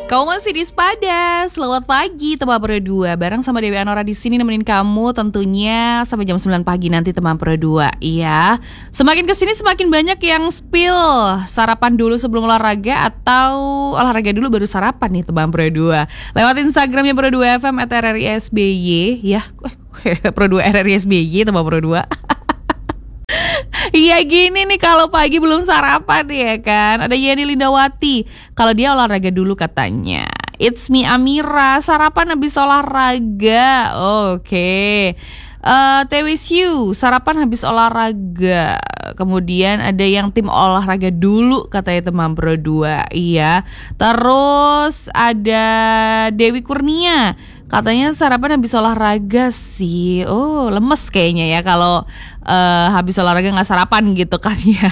Kau masih di Sepada. Selamat pagi teman berdua. Bareng sama Dewi Anora di sini nemenin kamu tentunya sampai jam 9 pagi nanti teman berdua. Iya. Semakin kesini semakin banyak yang spill sarapan dulu sebelum olahraga atau olahraga dulu baru sarapan nih teman berdua. Lewat Instagramnya Pro2 FM @RRISBY ya. Pro2 RRISBY teman berdua. Iya gini nih kalau pagi belum sarapan ya kan. Ada Yeni Lindawati. Kalau dia olahraga dulu katanya. It's me Amira. Sarapan habis olahraga. Oke. TWSU. Sarapan habis olahraga. Kemudian ada yang tim olahraga dulu katanya teman berdua. Iya. Terus ada Dewi Kurnia. Katanya sarapan habis olahraga sih. Oh lemes kayaknya ya kalau habis olahraga gak sarapan gitu kan ya.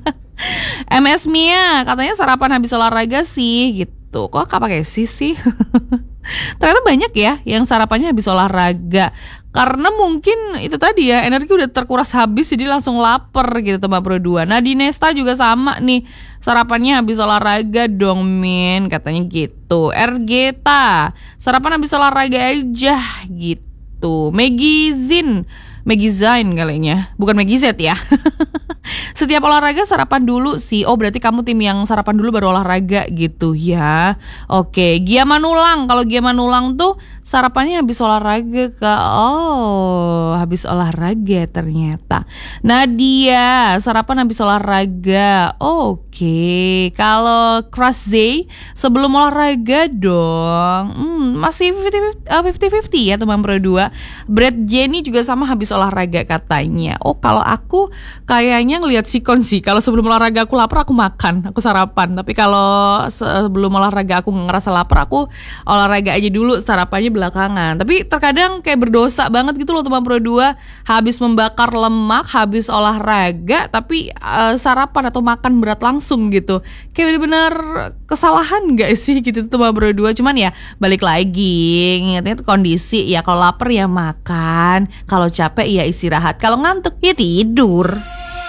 MS Mia katanya sarapan habis olahraga sih gitu. Kok pakai sih? Ternyata banyak ya yang sarapannya habis olahraga. Karena mungkin itu tadi ya, energi udah terkuras habis jadi langsung lapar gitu teman berdua. Nah di Nesta juga sama nih, sarapannya habis olahraga dong Min, katanya gitu. Ergeta, sarapan habis olahraga aja gitu. Maggie Zain kalinya, bukan Maggie Z ya. Setiap olahraga sarapan dulu sih. Oh berarti kamu tim yang sarapan dulu baru olahraga gitu ya. Oke, Gia Manulang. Kalau Gia Manulang tuh sarapannya habis olahraga Kak. Oh habis olahraga ternyata. Nadia sarapan habis olahraga. Oke. Kalau Crush Zay sebelum olahraga dong. Masih 50-50 ya teman berdua. Brad Jenny juga sama habis olahraga katanya. Oh kalau aku kayaknya ngelihat sikon sih. Kalau sebelum olahraga aku lapar aku makan, aku sarapan. Tapi kalau sebelum olahraga aku ngerasa lapar, aku olahraga aja dulu, sarapannya belakangan. Tapi terkadang kayak berdosa banget gitu loh teman Pro2. Habis membakar lemak, habis olahraga, tapi sarapan atau makan berat langsung gitu. Kayak bener-bener kesalahan gak sih gitu teman Pro2. Cuman ya balik lagi, ingatnya kondisi ya, kalau lapar ya makan, kalau capek ya istirahat, kalau ngantuk ya tidur.